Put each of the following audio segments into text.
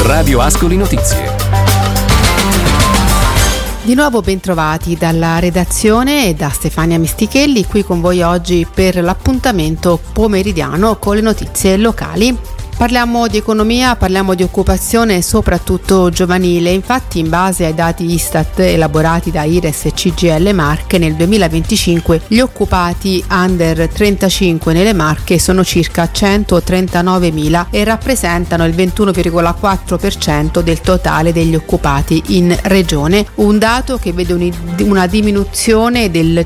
Radio Ascoli Notizie. Di nuovo bentrovati dalla redazione e da Stefania Mistichelli, qui con voi oggi per l'appuntamento pomeridiano con le notizie locali. Parliamo di economia, parliamo di occupazione soprattutto giovanile. Infatti, in base ai dati Istat elaborati da IRES e CGIL Marche, nel 2025 gli occupati under 35 nelle Marche sono circa 139.000 e rappresentano il 21,4% del totale degli occupati in regione, un dato che vede una diminuzione del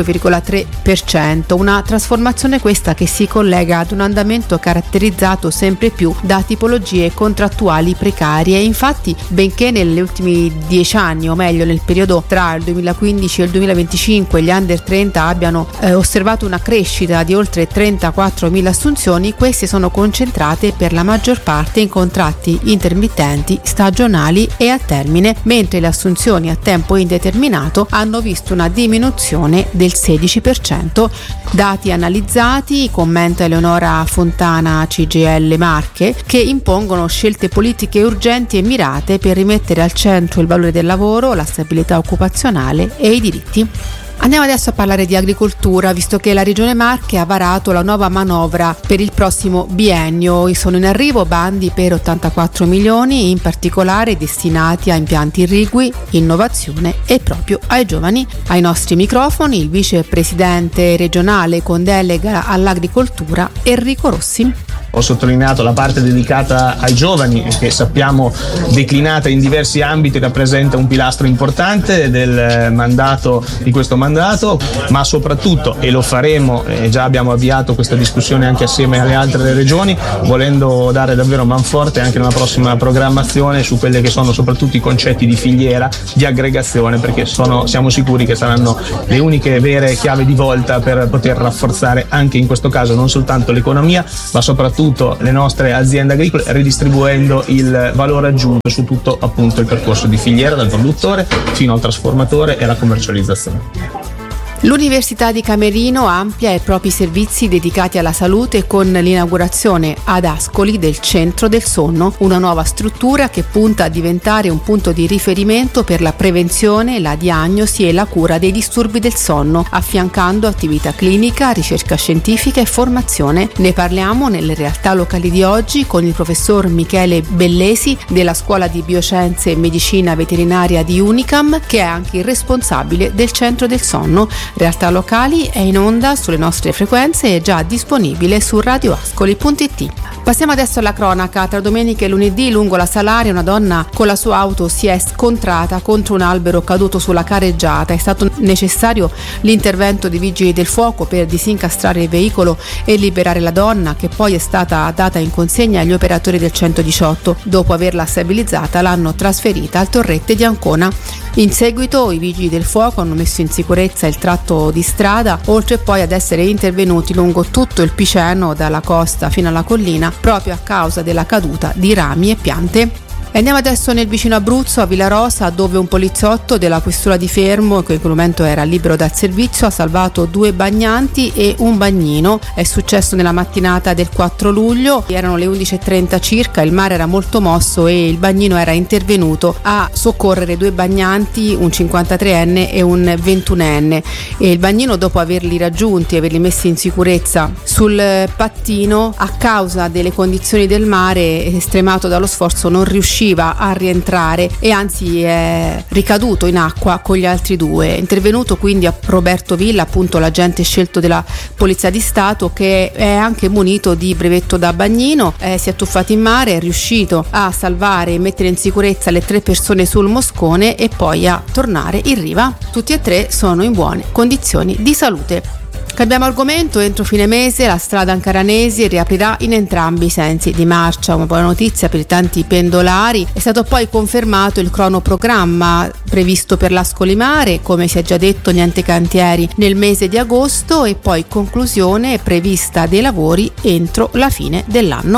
5,3%, una trasformazione questa che si collega ad un andamento caratterizzato sempre più da tipologie contrattuali precarie. Infatti, benché negli ultimi 10 anni, o meglio nel periodo tra il 2015 e il 2025, gli under 30 abbiano osservato una crescita di oltre 34.000 assunzioni, queste sono concentrate per la maggior parte in contratti intermittenti, stagionali e a termine, mentre le assunzioni a tempo indeterminato hanno visto una diminuzione del 16%. Dati analizzati, commenta Eleonora Fontana, CGIL Marche, che impongono scelte politiche urgenti e mirate per rimettere al centro il valore del lavoro, la stabilità occupazionale e i diritti. Andiamo adesso a parlare di agricoltura, visto che la Regione Marche ha varato la nuova manovra per il prossimo biennio. Sono in arrivo bandi per 84 milioni, in particolare destinati a impianti irrigui, innovazione e proprio ai giovani. Ai nostri microfoni il vicepresidente regionale con delega all'agricoltura Enrico Rossi. Ho sottolineato la parte dedicata ai giovani, che sappiamo declinata in diversi ambiti rappresenta un pilastro importante del mandato, di questo mandato, ma soprattutto, e lo faremo, già abbiamo avviato questa discussione anche assieme alle altre regioni, volendo dare davvero manforte anche nella prossima programmazione su quelle che sono soprattutto i concetti di filiera, di aggregazione, perché siamo sicuri che saranno le uniche vere chiavi di volta per poter rafforzare anche in questo caso non soltanto l'economia, ma soprattutto le nostre aziende agricole, ridistribuendo il valore aggiunto su tutto appunto il percorso di filiera, dal produttore fino al trasformatore e alla commercializzazione. L'Università di Camerino amplia i propri servizi dedicati alla salute con l'inaugurazione ad Ascoli del Centro del Sonno, una nuova struttura che punta a diventare un punto di riferimento per la prevenzione, la diagnosi e la cura dei disturbi del sonno, affiancando attività clinica, ricerca scientifica e formazione. Ne parliamo nelle realtà locali di oggi con il professor Michele Bellesi della Scuola di Bioscienze e Medicina Veterinaria di Unicam, che è anche il responsabile del Centro del Sonno. Realtà locali è in onda sulle nostre frequenze e già disponibile su radioascoli.it. Passiamo adesso alla cronaca. Tra domenica e lunedì lungo la Salaria una donna con la sua auto si è scontrata contro un albero caduto sulla carreggiata. È stato necessario l'intervento di vigili del fuoco per disincastrare il veicolo e liberare la donna, che poi è stata data in consegna agli operatori del 118. Dopo averla stabilizzata l'hanno trasferita al torrette di Ancona. In seguito i vigili del fuoco hanno messo in sicurezza il tratto di strada, oltre poi ad essere intervenuti lungo tutto il Piceno dalla costa fino alla collina, proprio a causa della caduta di rami e piante. E andiamo adesso nel vicino Abruzzo, a Villarosa, dove un poliziotto della questura di Fermo, che in quel momento era libero dal servizio, ha salvato 2 bagnanti e un bagnino. È successo nella mattinata del 4 luglio, erano le 11:30 circa, il mare era molto mosso e il bagnino era intervenuto a soccorrere 2 bagnanti, un 53enne e un 21enne. E il bagnino, dopo averli raggiunti e averli messi in sicurezza sul pattino, a causa delle condizioni del mare, stremato dallo sforzo, non riusciva a rientrare e anzi è ricaduto in acqua con gli altri 2. È intervenuto quindi a Roberto Villa, appunto l'agente scelto della Polizia di Stato, che è anche munito di brevetto da bagnino. Si è tuffato in mare, è riuscito a salvare e mettere in sicurezza le 3 persone sul moscone e poi a tornare in riva. Tutti e 3 sono in buone condizioni di salute. Cambiamo argomento. Entro fine mese la strada Ancaranesi riaprirà in entrambi i sensi di marcia, una buona notizia per i tanti pendolari. È stato poi confermato il cronoprogramma previsto per l'Ascoli Mare, come si è già detto, niente cantieri nel mese di agosto e poi conclusione prevista dei lavori entro la fine dell'anno.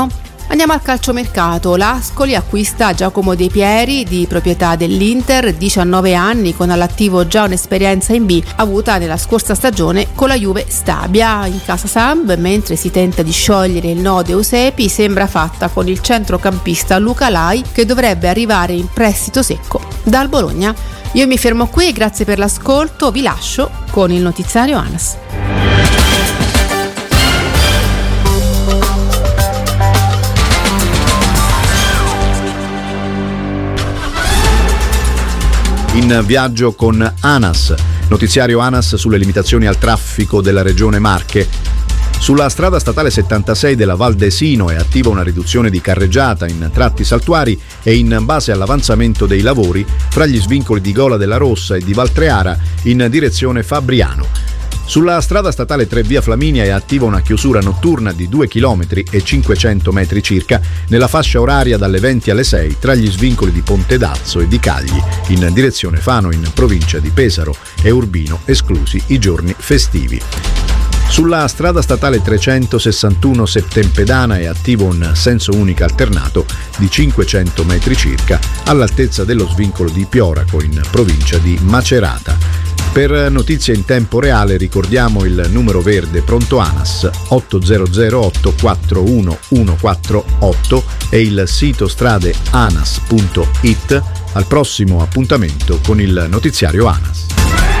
Andiamo al calciomercato. L'Ascoli acquista Giacomo De Pieri, di proprietà dell'Inter, 19 anni, con all'attivo già un'esperienza in B avuta nella scorsa stagione con la Juve Stabia. In casa Samb, mentre si tenta di sciogliere il nodo Eusepi, sembra fatta con il centrocampista Luca Lai, che dovrebbe arrivare in prestito secco dal Bologna. Io mi fermo qui, grazie per l'ascolto, vi lascio con il notiziario ANAS. In viaggio con ANAS, notiziario ANAS sulle limitazioni al traffico della regione Marche. Sulla strada statale 76 della Val d'Esino è attiva una riduzione di carreggiata in tratti saltuari e in base all'avanzamento dei lavori fra gli svincoli di Gola della Rossa e di Valtreara in direzione Fabriano. Sulla strada statale 3 via Flaminia è attiva una chiusura notturna di 2 km e 500 metri circa nella fascia oraria dalle 20 alle 6 tra gli svincoli di Ponte d'Azzo e di Cagli in direzione Fano in provincia di Pesaro e Urbino, esclusi i giorni festivi. Sulla strada statale 361 Settempedana è attivo un senso unico alternato di 500 metri circa all'altezza dello svincolo di Pioraco in provincia di Macerata. Per notizie in tempo reale ricordiamo il numero verde pronto ANAS 8008 41148 e il sito stradeanas.it. Al prossimo appuntamento con il notiziario ANAS.